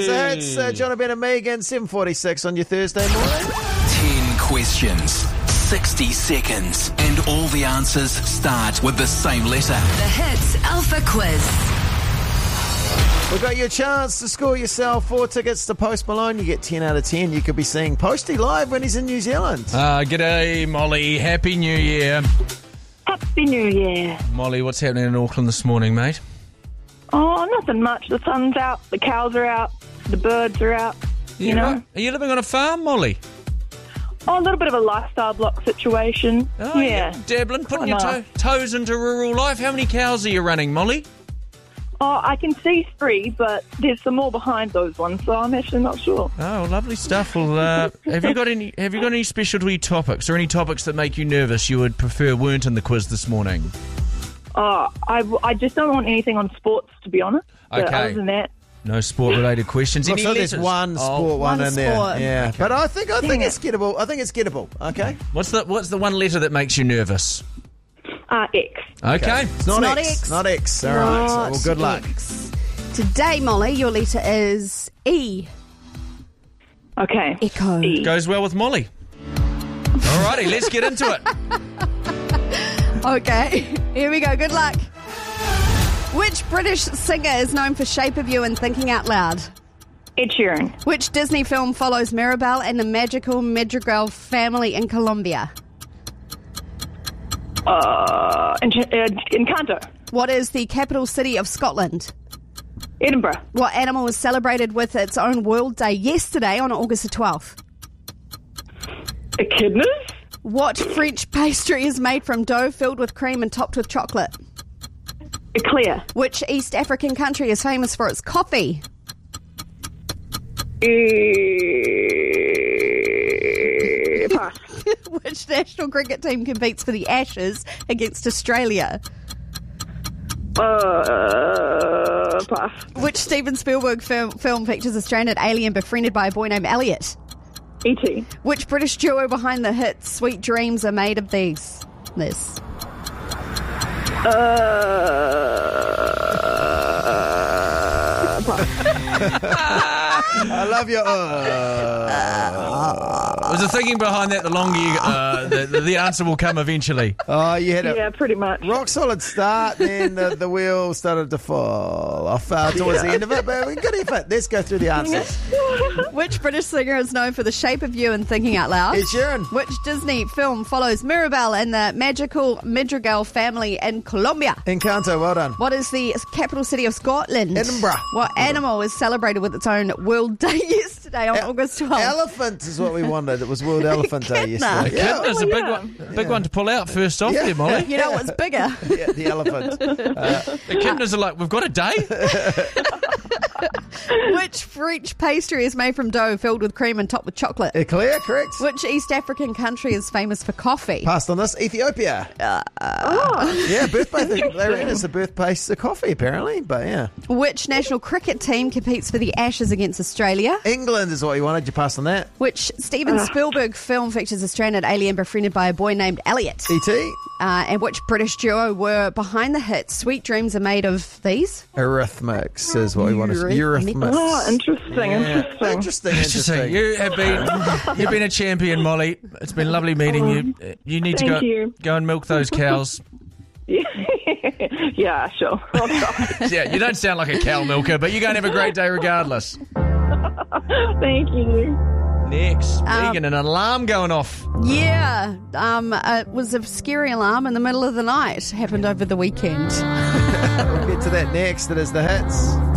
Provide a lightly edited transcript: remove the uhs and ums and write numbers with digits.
the hits. John Ben and Megan, 7:46 on your Thursday morning. 10 questions, 60 seconds, and all the answers start with the same letter. The Hits Alpha Quiz. We've got your chance to score yourself 4 tickets to Post Malone. You get 10 out of 10. You could be seeing Posty live when he's in New Zealand. G'day, Molly. Happy New Year. Happy New Year. Molly, what's happening in Auckland this morning, mate? Oh, nothing much. The sun's out, the cows are out, the birds are out, you know. Right. Are you living on a farm, Molly? Oh, a little bit of a lifestyle block situation. Oh, yeah. Dabbling, putting your nice. toes into rural life. How many cows are you running, Molly? Oh, I can see 3, but there's some more behind those ones, so I'm actually not sure. Oh, lovely stuff. Well, have you got any specialty topics or any topics that make you nervous you would prefer weren't in the quiz this morning? Oh, I just don't want anything on sports, to be honest. But Okay. other than that, No sport-related questions. Looks Any like there's letters? one sport Oh, one in there. sport. Yeah, Okay. but I think Dang it's gettable. I think it's gettable. Okay. What's the one letter that makes you nervous? X. Okay. It's not not X. X. Not X. All right. So, well, good luck. X. Today, Molly, your letter is E. Okay. Echo. E. Goes well with Molly. Alrighty, let's get into it. Okay, here we go. Good luck. Which British singer is known for Shape of You and Thinking Out Loud? Ed Sheeran. Which Disney film follows Mirabelle and the magical Madrigal family in Colombia? Encanto. What is the capital city of Scotland? Edinburgh. What animal was celebrated with its own World Day yesterday on August the 12th? Echidnas. What French pastry is made from dough filled with cream and topped with chocolate? Eclair. Which East African country is famous for its coffee? Pass. Which national cricket team competes for the Ashes against Australia? Pass. Which Steven Spielberg film features a stranded alien befriended by a boy named Elliot? E.T. Which British duo behind the hit Sweet Dreams are made of these? This. I love your. Was the thinking behind that? The longer you, the answer will come eventually. Oh, you had a Yeah, pretty much. rock solid start, then the wheel started to fall off towards the end of it, but good effort. Let's go through the answers. Which British singer is known for The Shape of You and Thinking Out Loud? Ed Sheeran. Which Disney film follows Mirabelle and the magical Madrigal family in Colombia? Encanto, well done. What is the capital city of Scotland? Edinburgh. What animal is celebrated with its own World Day yesterday on August 12th? Elephant is what we wanted. It was World Elephant Day Echidna. yesterday. Yeah, There's a big one to pull out first off there, Molly. You know what's bigger? yeah, the elephant. The echidnas are like, we've got a day. Which French pastry is made from dough filled with cream and topped with chocolate? Eclair, correct. Which East African country is famous for coffee? Passed on this. Ethiopia. Yeah, birthplace. They reckon it's the birthplace of coffee, apparently, but yeah. Which national cricket team competes for the Ashes against Australia? England is what you wanted. You passed on that. Which Steven Spielberg film features a stranded alien befriended by a boy named Elliot? E.T. And which British duo were behind the hit Sweet Dreams are made of these? Eurythmics is what we wanted. Eurythmics. Eurythmics. Oh, interesting. Interesting. You've been a champion, Molly. It's been lovely meeting you. You need to Thank you. go and milk those cows. Yeah, sure. I'll try. Yeah, you don't sound like a cow milker, but you're going to have a great day regardless. Thank you. Next, Megan, an alarm going off. Yeah. It was a scary alarm in the middle of the night. Happened over the weekend. We'll get to that next. It is the hits.